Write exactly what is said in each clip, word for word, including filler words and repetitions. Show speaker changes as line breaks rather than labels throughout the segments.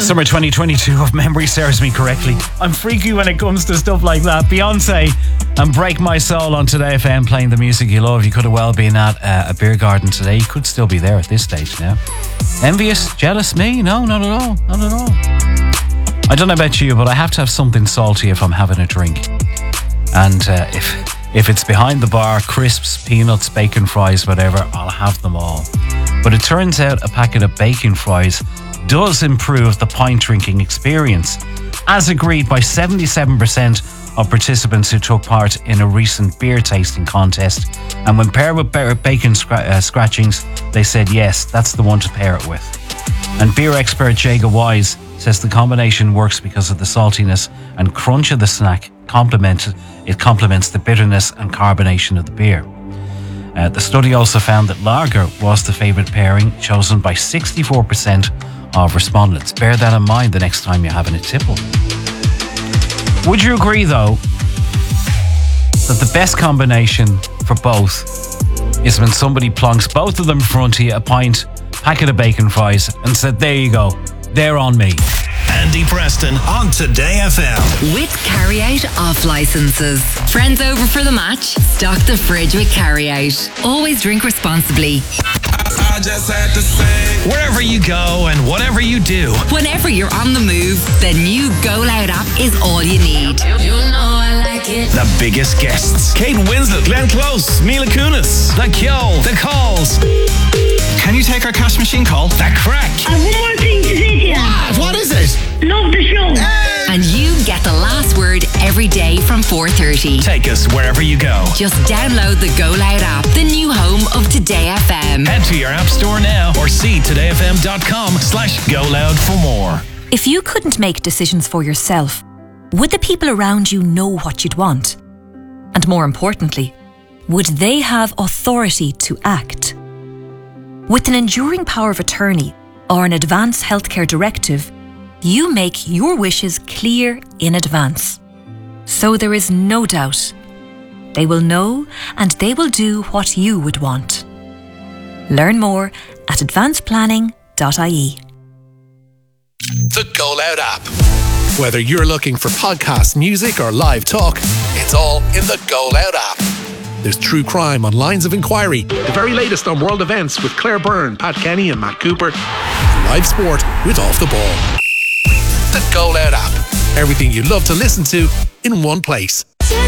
Summer twenty twenty-two, if memory serves me correctly. I'm freaky when it comes to stuff like that. Beyonce and Break My Soul on Today F M, playing the music you love. You could have well been at uh, a beer garden today. You could still be there at this stage now. Envious? Jealous? Me? No, not at all. Not at all. I don't know about you, but I have to have something salty if I'm having a drink. And uh, if if it's behind the bar, crisps, peanuts, bacon fries, whatever, I'll have them all. But it turns out a packet of bacon fries does improve the pint drinking experience, as agreed by seventy-seven percent of participants who took part in a recent beer tasting contest. And when paired with bacon scra- uh, scratchings, they said yes, that's the one to pair it with. And beer expert Jaga Wise says the combination works because of the saltiness and crunch of the snack. Complemented, it complements the bitterness and carbonation of the beer. Uh, the study also found that lager was the favourite pairing, chosen by sixty-four percent of respondents. Bear that in mind the next time you're having a tipple. Would you agree, though, that the best combination for both is when somebody plonks both of them in front of you, a pint, packet of bacon fries, and said, there you go, they're on me.
Andy Preston on Today F M.
With carry-out off licenses. Friends over for the match? Stock the fridge with carry-out. Always drink responsibly.
I just had to say, wherever you go and whatever you do,
whenever you're on the move, the new Go Loud app is all you need. You know I like it.
The biggest guests: Kate Winslet, Glenn Close, Mila Kunis, The Kyo, The Calls. Can you take our cash machine call? The Crack.
I've one more thing to say to you.
What? What is it?
Love the show.
Hey!
And you get the last word every day from four thirty.
Take us wherever you go.
Just download the Go Loud app, the new home of Today F M.
Head to your app store now or see todayfm.com slash go loud for more.
If you couldn't make decisions for yourself, would the people around you know what you'd want? And more importantly, would they have authority to act? With an enduring power of attorney or an advance healthcare directive, you make your wishes clear in advance. So there is no doubt. They will know and they will do what you would want. Learn more at advance planning dot I E.
The Go Loud app. Whether you're looking for podcast, music or live talk, it's all in the Go Loud app. There's true crime on Lines of Inquiry, the very latest on world events with Claire Byrne, Pat Kenny and Matt Cooper, and live sport with Off the Ball. The Go Loud app. Everything you love to listen to in one place.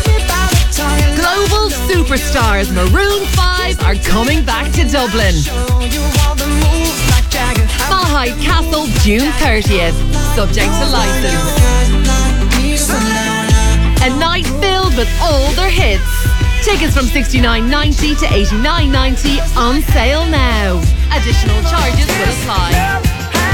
Global superstars Maroon five are coming back to Dublin. Malahide Castle, June thirtieth. Subject to licence. A night filled with all their hits. Tickets from sixty-nine ninety to eighty-nine ninety on sale now. Additional charges will apply.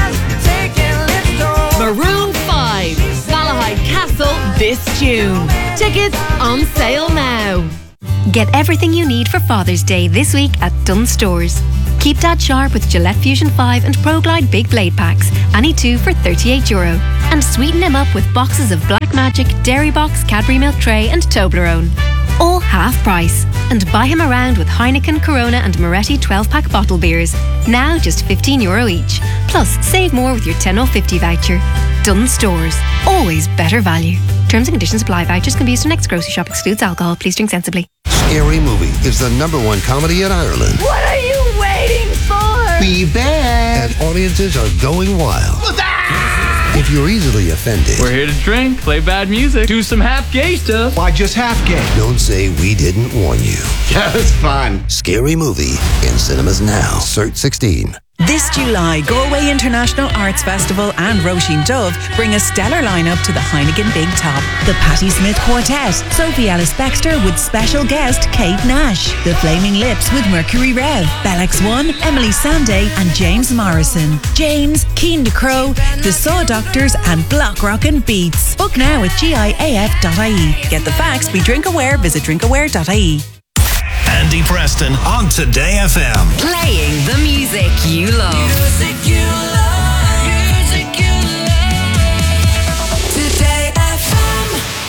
Maroon five, Malahide Castle this June. Tickets on sale now.
Get everything you need for Father's Day this week at Dunnes Stores. Keep Dad sharp with Gillette Fusion five and ProGlide Big Blade Packs, any two for thirty-eight euro. And sweeten him up with boxes of Black Magic, Dairy Box, Cadbury Milk Tray and Toblerone. All half price. And buy him around with Heineken, Corona and Moretti twelve pack bottle beers. Now just fifteen euro each. Plus, save more with your ten off fifty voucher. Dunnes Stores. Always better value. Terms and conditions apply. Vouchers can be used for next grocery shop. Excludes alcohol. Please drink sensibly.
Scary Movie is the number one comedy in Ireland.
What are you waiting for?
Be bad. And audiences are going wild. If you're easily offended,
we're here to drink, play bad music, do some half gay stuff.
Why just half gay? Don't say we didn't warn you.
Yeah, it's fun.
Scary Movie in cinemas now. Cert sixteen.
This July, Galway International Arts Festival and Roisin Dove bring a stellar lineup to the Heineken Big Top. The Patti Smith Quartet, Sophie Ellis-Bextor with special guest Kate Nash, The Flaming Lips with Mercury Rev, Bellex One, Emily Sandé and James Morrison, James, Keen to Crow, The Saw Doctors and Block Rockin' Beats. Book now at G I A F dot I E. Get the facts, be drink aware, visit drink aware dot I E.
Andy Preston on Today F M.
Playing the music you love.
Music you love. Music you love. Today F M.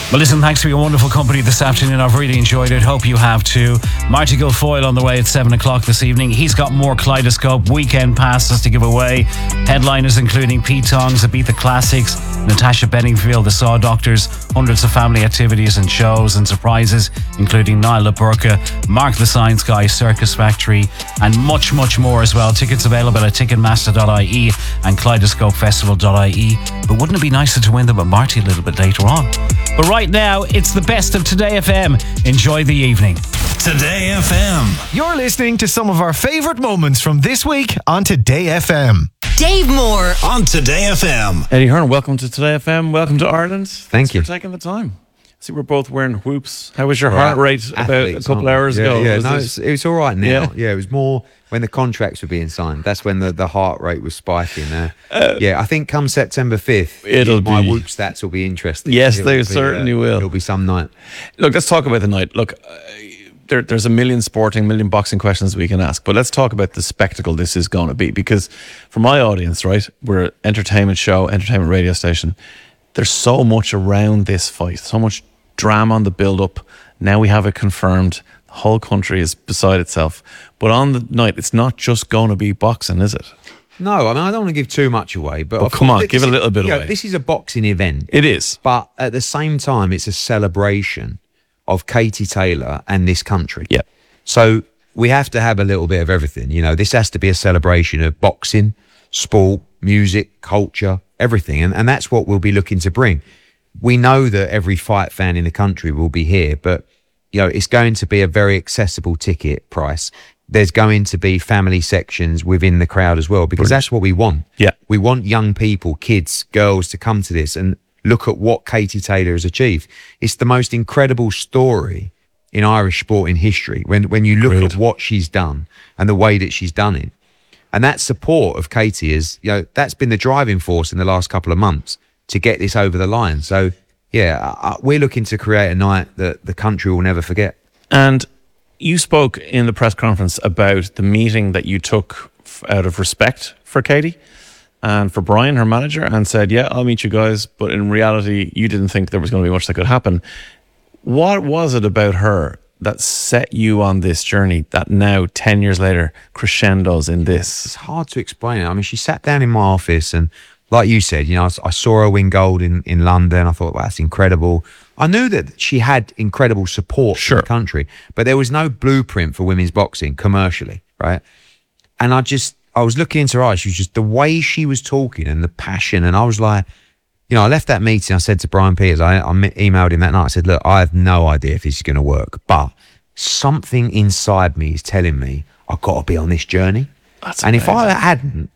Well, listen, thanks for your wonderful company this afternoon. I've really enjoyed it. Hope you have too. Marty Guilfoyle on the way at seven o'clock this evening. He's got more Kaleidoscope weekend passes to give away. Headliners including Pete Tong's Ibiza Classics, Natasha Bedingfield, the Saw Doctors, hundreds of family activities and shows and surprises, including Niall Burka, Mark the Science Guy, Circus Factory, and much, much more as well. Tickets available at ticketmaster dot I E and kaleidoscope festival dot I E. But wouldn't it be nicer to win them at Marty a little bit later on? But right now, it's the best of Today F M. Enjoy the evening.
Today F M. You're listening to some of our favourite moments from this week on Today F M.
Dave Moore
on Today F M.
Eddie Hearn, welcome to Today F M. Welcome to Ireland.
Thank
Thanks
you
for taking the time. See, we're both wearing whoops. How was your
We're
heart rate
athletes,
about a couple
aren't
hours
we? yeah,
ago?
Yeah,
Was
no,
this-
it's, it was all right now.
Yeah.
Yeah. It was more when the contracts were being signed. That's when the, the heart rate was spiking. Uh,
Uh,
yeah, I think come September fifth,
It'll
my
be-
whoop stats will be interesting.
Yes,
It'll
they
be,
certainly
uh,
will.
It'll be some night.
Look, let's talk about the night. Look, uh, there, there's a million sporting, million boxing questions we can ask, but let's talk about the spectacle this is going to be. Because for my audience, right, we're an entertainment show, entertainment radio station. There's so much around this fight, so much drama on the build-up. Now we have it confirmed. The whole country is beside itself. But on the night, it's not just going to be boxing, is it?
No, I mean, I don't want to give too much away, but
Well,
of
come
course,
on,
this
give a
is-
little bit
you know,
away.
This is a boxing event.
It is.
But at the same time, it's a celebration of Katie Taylor and this country.
Yeah.
So we have to have a little bit of everything. You know, this has to be a celebration of boxing, sport, music, culture, everything. And, and that's what we'll be looking to bring. We know that every fight fan in the country will be here, but, you know, it's going to be a very accessible ticket price. There's going to be family sections within the crowd as well, because
Brilliant.
that's what we want.
Yeah.
We want young people, kids, girls to come to this and look at what Katie Taylor has achieved. It's the most incredible story in Irish sporting history when, when you look
Brilliant.
at what she's done and the way that she's done it. And that support of Katie is, you know, that's been the driving force in the last couple of months to get this over the line. So, yeah, uh, we're looking to create a night that the country will never forget.
And you spoke in the press conference about the meeting that you took f- out of respect for Katie and for Brian, her manager, and said, yeah, I'll meet you guys. But in reality, you didn't think there was going to be much that could happen. What was it about her that set you on this journey that now, ten years later, crescendos in this?
It's hard to explain it. I mean, she sat down in my office and, like you said, you know, I, s- I saw her win gold in, in London. I thought, well, that's incredible. I knew that she had incredible support
Sure.
from the country, but there was no blueprint for women's boxing commercially, right? And I just, I was looking into her eyes. She was just, the way she was talking and the passion. And I was like, you know, I left that meeting. I said to Brian Peters, I, I me- emailed him that night. I said, look, I have no idea if this is going to work, but something inside me is telling me I've got to be on this journey.
That's
and if I
amazing.
hadn't,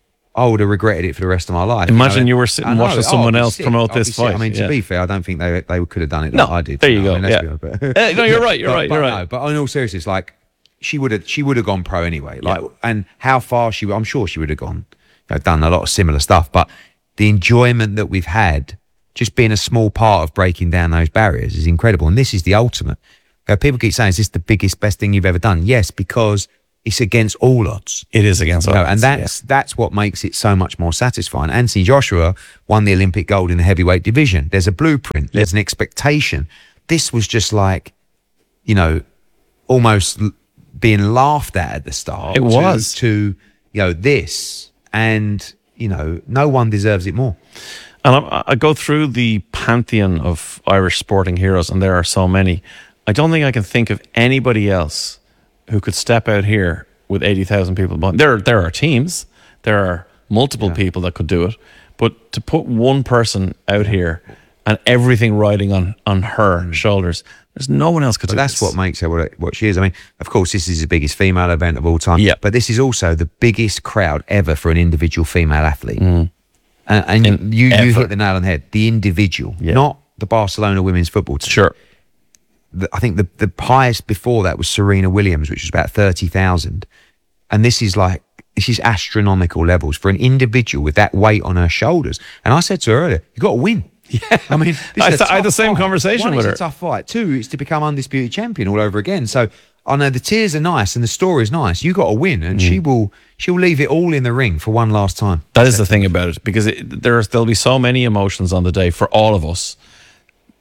I would have regretted it for the rest of my life.
Imagine
know?
you were sitting
I know.
watching
Oh,
someone
I'd be
else
sick.
promote
I'd be
this
sick.
fight.
I mean, to
Yeah.
be fair, I don't think they they could have done it
No,
like I did.
there you
know,
go,
I mean, let's
yeah.
be honest, but-
Uh, no, you're right, you're
but-
right,
but
you're
no,
right.
but in all seriousness, like she would have she would have gone pro anyway. Like, and how far she, I'm sure she would have gone, you know, done a lot of similar stuff. But the enjoyment that we've had, just being a small part of breaking down those barriers, is incredible. And this is the ultimate. You know, people keep saying, "Is this the biggest, best thing you've ever done?" Yes, because it's against all odds.
It is against all
You know,
odds,
and that's that's what makes it so much more satisfying. Anthony Joshua won the Olympic gold in the heavyweight division. There's a blueprint. There's an expectation. This was just like, you know, almost l- being laughed at at the start.
It
to-
was.
to you know this, and you know, no one deserves it more.
And I, I go through the pantheon of Irish sporting heroes, and there are so many. I don't think I can think of anybody else who could step out here with eighty thousand people behind. There, there are teams, there are multiple
Yeah.
people that could do it, but to put one person out here and everything riding on on her shoulders, there's no one else could
But
do
that's
this.
what makes her what, what she is. I mean, of course, this is the biggest female event of all time.
Yeah.
But this is also the biggest crowd ever for an individual female athlete.
Mm.
And, and
In
you, you
ever.
hit the nail on the head. The individual,
Yeah.
not the Barcelona women's football team.
Sure.
The, I think the, the highest before that was Serena Williams, which was about thirty thousand. And this is like, this is astronomical levels for an individual with that weight on her shoulders. And I said to her earlier, you've got to win. Yeah. I mean, this
I
is a
th- I had the
tough
same
fight.
conversation
One,
with
it's
her.
a tough fight. Two, it's to become undisputed champion all over again. So I know the tears are nice and the story's nice. You got to win, and
Mm.
she will. She'll leave it all in the ring for one last time.
That is the thing about it, because it, there's there'll be so many emotions on the day for all of us.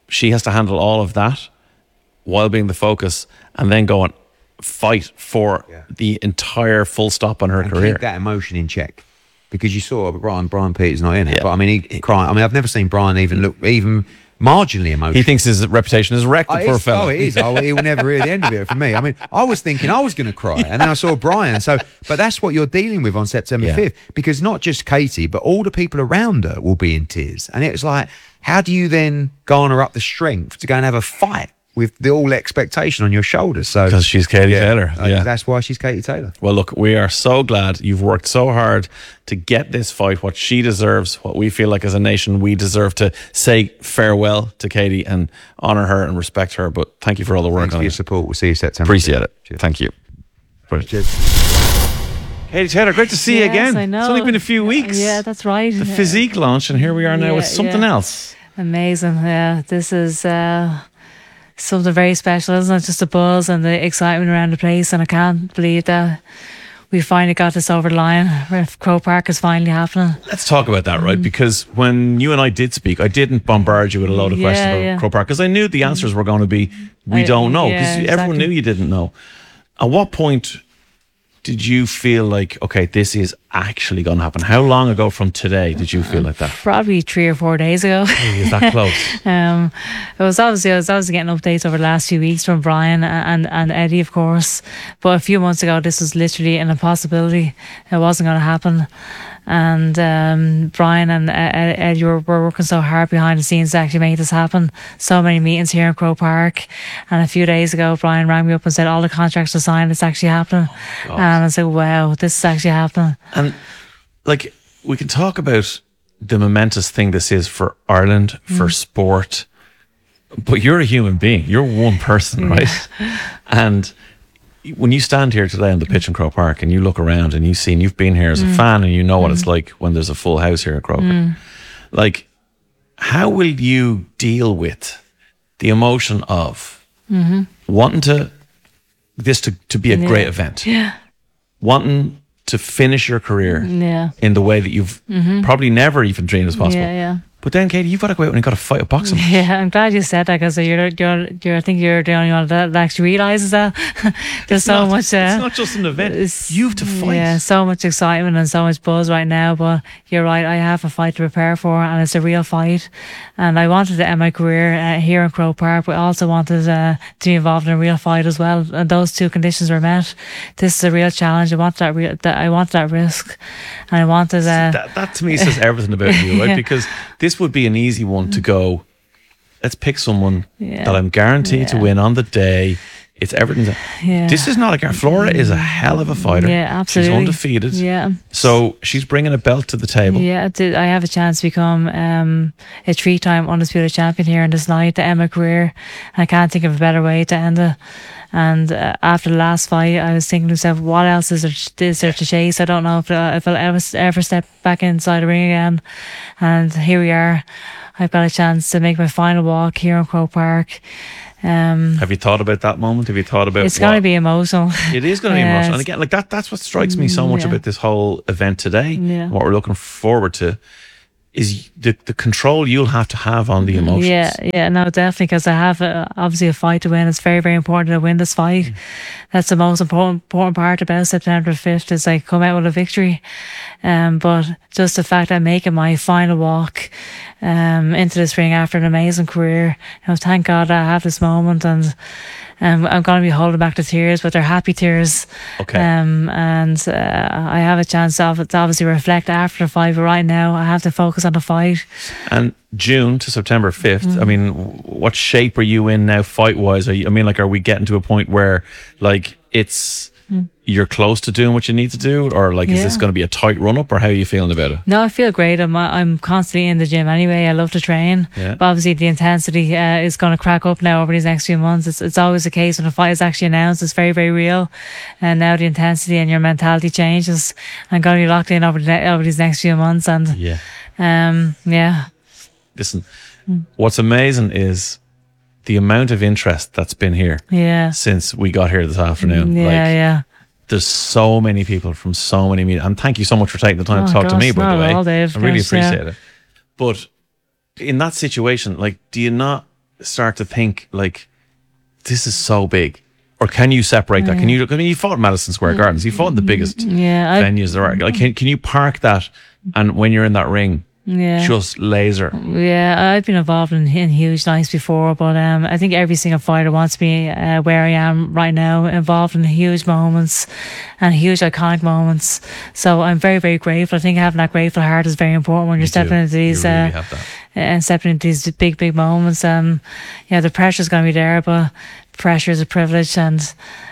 she has to handle all of that while being the focus, and then go and fight for yeah. the entire full stop on her
and
career.
Keep that emotion in check, because you saw Brian. Brian Peters not in it, yeah. but I mean, he crying. I mean, I've never seen Brian even look even marginally emotional.
He thinks his reputation is wrecked.
Oh,
The poor fella.
Oh, it is. Oh, he will never hear the end of it for me. I mean, I was thinking I was going to cry, and then I saw Brian. So, but that's what you're dealing with on September fifth, because not just Katie, but all the people around her will be in tears, and it's like, how do you then garner up the strength to go and have a fight with the all expectation on your shoulders? So
because she's Katie
yeah,
Taylor.
uh,
Yeah,
that's why she's Katie Taylor.
Well, look, we are so glad you've worked so hard to get this fight, what she deserves, what we feel like as a nation we deserve, to say farewell to Katie and honour her and respect her. But thank you for all the work.
Thanks
on
for your
it.
support. We'll see you September.
Appreciate it.
Cheers.
Thank you.
Cheers.
Katie Taylor, great to see
yes,
you again.
I know.
It's only been a few weeks.
Yeah, that's right.
The physique launch, and here we are now
Yeah,
with something
yeah.
else.
Amazing. Yeah, this is uh, something very special, isn't it? Just the buzz and the excitement around the place, and I can't believe that we finally got this over the line. Croke Park is finally happening.
Let's talk about that, right? Because when you and I did speak, I didn't bombard you with a load of
Yeah,
questions about
yeah.
Croke Park, because I knew the answers were going to be, we
I-
don't know, because
yeah,
everyone
exactly.
knew you didn't know. At what point did you feel like, okay, this is actually going to happen? How long ago from today did you feel like that?
Probably three or four days ago.
Hey, is that close?
um, it was obviously I was obviously getting updates over the last few weeks from Brian and and Eddie, of course. But a few months ago, this was literally an impossibility. It wasn't going to happen. And um, Brian and Eddie were, were working so hard behind the scenes to actually make this happen. So many meetings here in Croke Park. And a few days ago, Brian rang me up and said all the contracts are signed. It's actually happening.
Oh,
and I said, wow, this is actually happening.
And like, we can talk about the momentous thing this is for Ireland, for
Mm.
sport, but you're a human being. You're one person,
Yeah.
right? And when you stand here today on the pitch in Croke Park and you look around and you see, and you've been here as a
Mm.
fan and you know what
Mm.
it's like when there's a full house here at Croke Park.
Mm.
Like, how will you deal with the emotion of
Mm-hmm.
wanting to this to, to be a
Yeah.
great event,
Yeah.
wanting to finish your career
Yeah.
in the way that you've
Mhm.
probably never even dreamed as possible.
Yeah, yeah.
But then, Katie, you've got to go out and you've got to fight a boxing match.
Yeah, I'm glad you said that, because you're, you're, you're, I think you're the only one that actually realises that. There's so
not-
much. Uh,
it's not just an event. You have to fight.
Yeah, so much excitement and so much buzz right now. But you're right, I have a fight to prepare for, and it's a real fight. And I wanted to end my career uh, here in Croke Park, but I also wanted uh, to be involved in a real fight as well. And those two conditions were met. This is a real challenge. I wanted that. Real, that I wanted that risk, and I wanted. Uh,
That, that to me says everything about you, right?
Yeah.
Because this would be an easy one to go, let's pick someone
Yeah.
that I'm guaranteed to
Yeah.
win on the day. It's everything.
Yeah.
This is not a guarantee. Flora is a hell of a fighter.
Yeah, absolutely.
She's undefeated.
Yeah.
So she's bringing a belt to the table.
Yeah, it did- I have a chance to become um, a three-time undisputed champion here in this night to end my career. I can't think of a better way to end it. And uh, after the last fight, I was thinking to myself, what else is there, is there to chase? I don't know if, uh, if I'll ever, ever step back inside the ring again. And here we are. I've got a chance to make my final walk here in Croke Park. Um,
Have you thought about that moment? Have you thought about
it's going to
what-
be emotional.
It is going to be
Yeah,
emotional. And
it's-
again, like that, that's what strikes me so much
Yeah.
about this whole event today.
Yeah.
What we're looking forward to is the, the control you'll have to have on the emotions.
Yeah, yeah, no, definitely, because I have a, obviously a fight to win. It's very, very important to win this fight.
Mm.
That's the most important important part about September fifth, is like come out with a victory. Um, but just the fact that I'm making my final walk um into this ring after an amazing career, you know, thank God that I have this moment, and um, I'm going to be holding back the tears, but they're happy tears.
Okay.
Um, and uh, I have a chance of to obviously reflect after the fight, but right now I have to focus on the fight.
And June to September fifth,
Mm.
I mean, w- what shape are you in now fight wise? Are you, I mean, like, are we getting to a point where like it's
Mm.
you're close to doing what you need to do, or like is
Yeah.
this going to be a tight run up, or how are you feeling about it?
No, I feel great. I'm I'm constantly in the gym anyway. I love to train.
Yeah.
But obviously the intensity uh, is going to crack up now over these next few months. It's it's always the case when a fight is actually announced. It's very, very real. And now the intensity and your mentality changes. I'm going to be locked in over the ne- over these next few months. And
Yeah.
um, yeah.
Listen, what's amazing is the amount of interest that's been here
Yeah.
since we got here this afternoon.
Yeah,
like,
yeah.
there's so many people from so many media, and thank you so much for taking the time
Oh,
to talk to
gosh,
me, by
not
the
at
way.
all, Dave.
I really
Gosh, yeah.
appreciate it. But in that situation, like, do you not start to think like, this is so big? Or can you separate that? Can you? I mean, you fought in Madison Square Gardens. You fought in the biggest
Yeah, I-
venues there are. Like, can can you park that? And when you're in that ring,
Yeah.
just laser.
Yeah, I've been involved in, in huge nights before, but um, I think every single fighter wants to be uh, where I am right now, involved in huge moments and huge iconic moments. So I'm very, very grateful. I think having that grateful heart is very important when you're stepping into these
You really
uh,
have that.
and stepping into these big, big moments. Um, yeah, the pressure's going to be there, but pressure is a privilege, and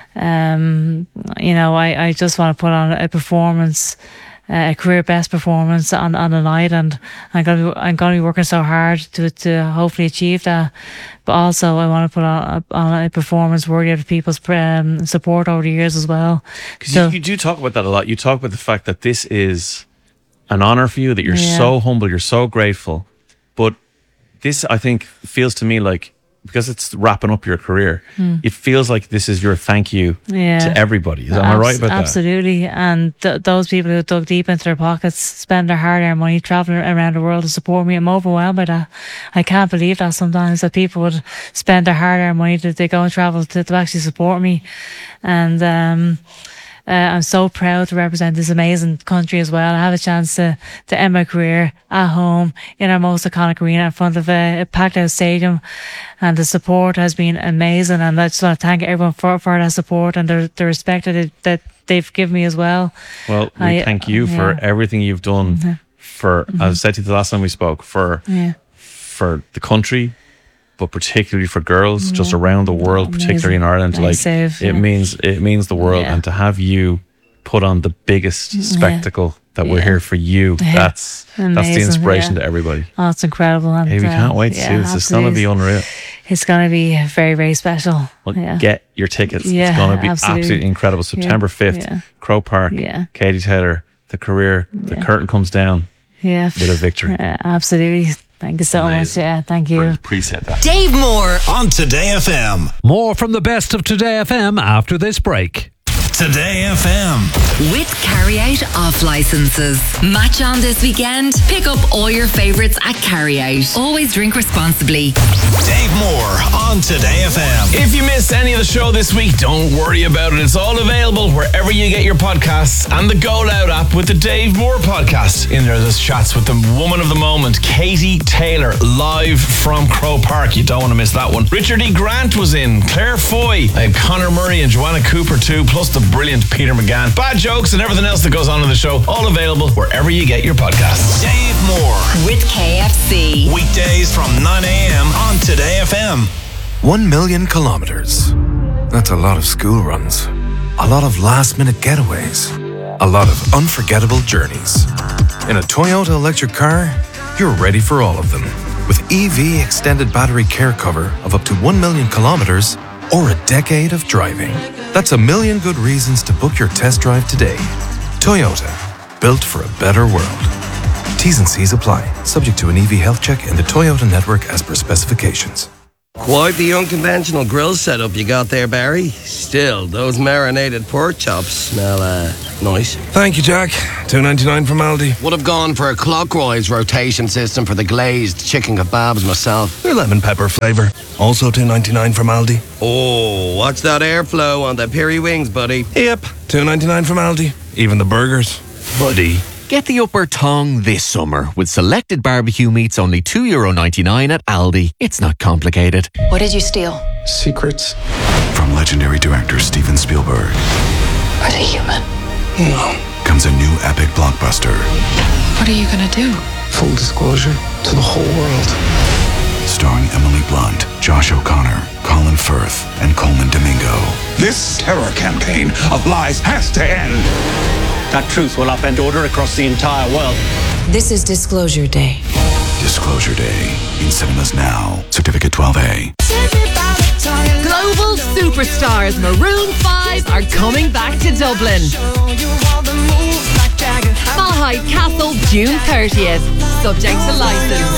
um, you know, I, I just want to put on a performance. Uh, a career best performance on on the night, and I'm gonna be, I'm gonna be working so hard to to hopefully achieve that. But also, I want to put on a, on a performance worthy of people's um, support over the years as well.
Because you, you do talk about that a lot. You talk about the fact that this is an honor for you, that you're
Yeah.
so humble, you're so grateful. But this, I think, feels to me like, because it's wrapping up your career,
Mm.
it feels like this is your thank you
Yeah.
to everybody. Is, am I
Abs-
right about that?
Absolutely. And th- those people who dug deep into their pockets, spend their hard-earned money traveling around the world to support me, I'm overwhelmed by that. I can't believe that sometimes, that people would spend their hard-earned money to, to go and travel to, to actually support me. And um, uh, I'm so proud to represent this amazing country as well. I have a chance to, to end my career at home in our most iconic arena in front of a, a packed out stadium. And the support has been amazing. And I just want to thank everyone for, for that support and the, the respect that, it, that they've given me as well.
Well, we
I-
thank you for
yeah.
everything you've done
Mhm.
for,
Mhm.
I said to you the last time we spoke, for
Yeah.
for the country, but particularly for girls just
Yeah.
around the world,
Amazing.
particularly in Ireland.
Nice
Like
save,
it
yeah.
means it means the world,
Yeah.
and to have you put on the biggest
Yeah.
spectacle that we're
Yeah.
here for you.
Yeah.
That's that's the
Amazing,
inspiration
yeah.
to everybody.
Oh, it's incredible. And,
Hey, we
uh,
can't wait to
yeah,
see this. It's going to be
absolutely.
unreal.
It's going to be very, very special.
Well,
yeah.
get your tickets.
Yeah,
it's going to be
absolutely.
absolutely incredible.
Yeah,
September fifth,
yeah.
Crow Park,
Yeah.
Katie Taylor, the career, the
Yeah.
curtain comes down
Yeah.
with a victory.
Yeah, absolutely. Thank you so much. Yeah, thank you.
Appreciate that.
Dave Moore
on Today F M.
More from the best of Today F M after this break.
Today F M.
with Carryout off licenses. Match on this weekend. Pick up all your favourites at Carryout. Always drink responsibly.
Dave Moore on Today F M.
If you missed any of the show this week, don't worry about it. It's all available wherever you get your podcasts and the Go Loud app with the Dave Moore podcast. In there, there's chats with the woman of the moment, Katie Taylor, live from Crow Park. You don't want to miss that one. Richard E. Grant was in, Claire Foy, uh, Conor Murray and Joanna Cooper too, plus the brilliant Peter McGann. Bad jokes and everything else that goes on in the show, all available wherever you get your podcasts.
Dave Moore
with K F C.
Weekdays from nine a.m. on Today F M.
One million kilometers. That's a lot of school runs. A lot of last-minute getaways. A lot of unforgettable journeys. In a Toyota electric car, you're ready for all of them. With E V extended battery care cover of up to one million kilometers or a decade of driving. That's a million good reasons to book your test drive today. Toyota, built for a better world. T's and C's apply, subject to an E V health check in the Toyota network as per specifications.
Quite the unconventional grill setup you got there, Barry. Still, those marinated pork chops smell, uh, nice.
Thank you, Jack. two ninety-nine from Aldi.
Would have gone for a clockwise rotation system for the glazed chicken kebabs myself.
They're lemon pepper flavour. Also two ninety-nine from Aldi.
Oh, watch that airflow on the peri wings, buddy.
Yep, two ninety-nine from Aldi. Even the burgers. Buddy.
Get the upper tongue this summer with selected barbecue meats only two euro ninety-nine at Aldi. It's not complicated.
What did you steal?
Secrets from legendary director Steven Spielberg.
Are they human?
No. Comes a new epic blockbuster.
What are you gonna do?
Full disclosure to the whole world. Starring Emily Blunt, Josh O'Connor, Colin Firth, and Coleman Domingo.
This terror campaign of lies has to end.
That truth will upend order across the entire world.
This is Disclosure Day.
Disclosure Day. In cinemas now. Certificate twelve A.
Global superstars Maroon five are coming back to Dublin. Malahide Castle, June thirtieth. Subject to license.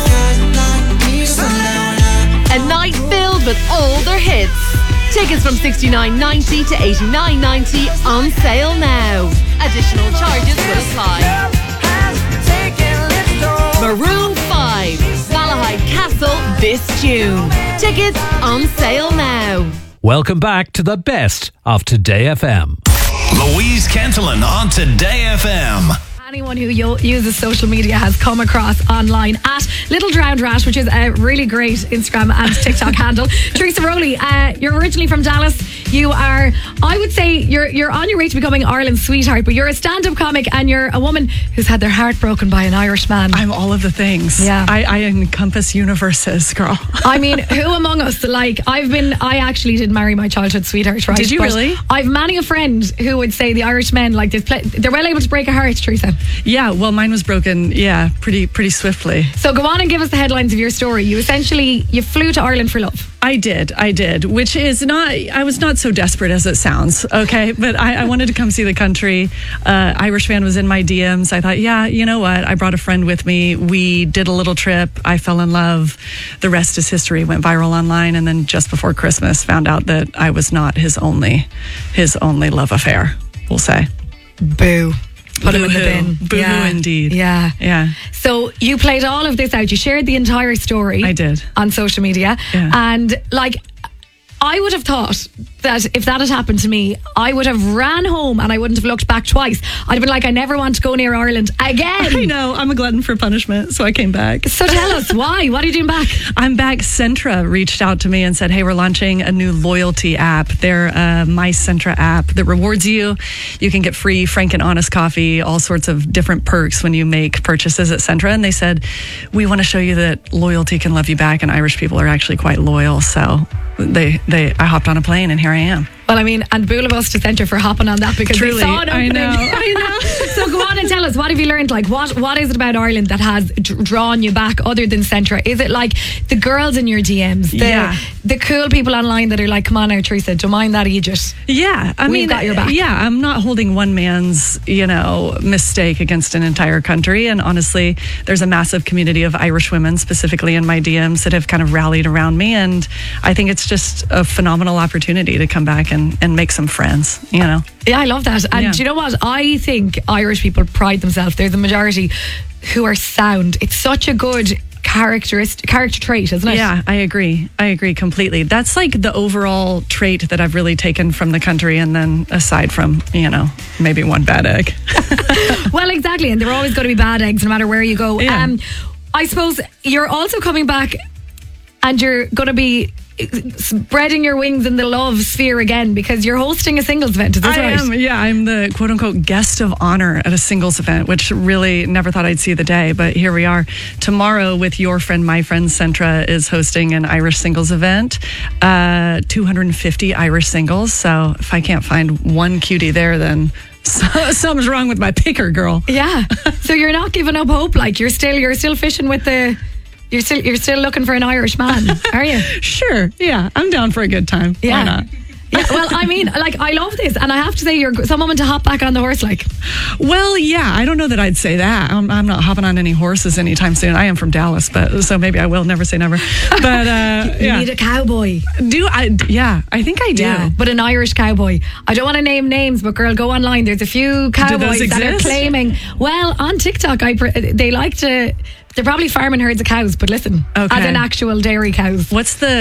A night filled with all their hits. Tickets from sixty-nine ninety to eighty-nine ninety on sale now. Additional charges will apply. Maroon five, Malahide Castle this June. Tickets on sale now.
Welcome back to the best of Today F M.
Louise Kentelan on Today F M.
Anyone who yo- uses social media has come across online at Little Drowned Rat, which is a really great Instagram and TikTok handle. Teresa Rowley, uh, you're originally from Dallas. You are, I would say, you're you're on your way to becoming Ireland's sweetheart, but you're a stand-up comic and you're a woman who's had their heart broken by an Irish man.
I'm all of the things.
Yeah,
I, I encompass universes, girl.
I mean, who among us? Like, I've been, I actually did marry my childhood sweetheart, right?
Did you
But
really?
I've many a friend who would say the Irish men, like, they've play, they're well able to break a heart, Teresa.
Yeah, well, mine was broken, yeah, pretty pretty swiftly.
So go on and give us the headlines of your story. You essentially, you flew to Ireland for love.
I did, I did, which is not, I was not so desperate as it sounds, okay? But I, I wanted to come see the country. Uh, Irish Fan was in my D Ms. I thought, yeah, you know what? I brought a friend with me. We did a little trip. I fell in love. The rest is history. Went viral online. And then just before Christmas, found out that I was not his only, his only love affair, we'll say.
Boo. Put him in the bin.
Boo-hoo,
Yeah.
indeed.
Yeah.
Yeah.
So you played all of this out. You shared the entire story.
I did.
On social media.
Yeah.
And like, I would have thought that if that had happened to me, I would have ran home and I wouldn't have looked back twice. I'd have been like, I never want to go near Ireland again.
I know. I'm a glutton for punishment, so I came back.
So tell us, why? What are you doing back?
I'm back. Centra reached out to me and said, hey, we're launching a new loyalty app. They're a My Centra app that rewards you. You can get free Frank and Honest coffee, all sorts of different perks when you make purchases at Centra. And they said, we want to show you that loyalty can love you back, and Irish people are actually quite loyal. So they, they, I hopped on a plane and here I am.
Well, I mean, and Boulevos to Centre for hopping on that because
Truly,
they saw an
I
opening.
know, I know.
So go on and tell us, what have you learned? Like, what what is it about Ireland that has d- drawn you back other than Centra? Is it like the girls in your D Ms? The,
Yeah.
the cool people online that are like, come on now, Teresa, don't mind that Egypt.
Yeah, I
We've
mean,
got your back.
yeah, I'm not holding one man's, you know, mistake against an entire country. And honestly, there's a massive community of Irish women, specifically in my D Ms, that have kind of rallied around me. And I think it's just a phenomenal opportunity to come back and, and make some friends, you know.
Yeah, I love that. And
Yeah.
do you know what? I think Irish people pride themselves. They're the majority who are sound. It's such a good characteristic character trait, isn't it?
Yeah, I agree. I agree completely. That's like the overall trait that I've really taken from the country, and then aside from, you know, maybe one bad egg.
Well, exactly. And there are always going to be bad eggs no matter where you go.
Yeah.
Um, I suppose you're also coming back and you're going to be spreading your wings in the love sphere again because you're hosting a singles event. Is that
I
right?
am, yeah, I'm the quote unquote guest of honor at a singles event, which really never thought I'd see the day, but here we are. Tomorrow, with your friend, my friend Centra is hosting an Irish singles event, uh, two hundred fifty Irish singles. So if I can't find one cutie there, then so, something's wrong with my picker, girl.
Yeah. So you're not giving up hope. Like you're still, you're still fishing with the. You're still you're still looking for an Irish man, are you?
Sure, yeah. I'm down for a good time.
Yeah.
Why not?
Yeah, well, I mean, like, I love this, and I have to say, you're some woman to hop back on the horse, like.
Well, yeah, I don't know that I'd say that. I'm, I'm not hopping on any horses anytime soon. I am from Dallas, but so maybe I will. Never say never. But uh,
you
yeah.
need a cowboy.
Do I? Yeah, I think I do.
Yeah, but an Irish cowboy. I don't want to name names, but girl, go online. There's a few cowboys that are claiming. Well, on TikTok, I pre- they like to. They're probably farming herds of cows, but listen,
Okay.
as in actual dairy cows.
What's the